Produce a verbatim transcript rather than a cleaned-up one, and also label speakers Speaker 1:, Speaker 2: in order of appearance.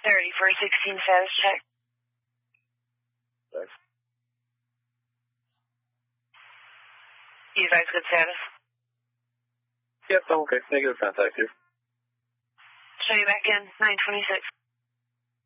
Speaker 1: thirty for a sixteen status check.
Speaker 2: Thanks.
Speaker 1: You advise good status?
Speaker 2: Yep, I'm okay. Negative contact here.
Speaker 1: Show you back in, nine twenty-six.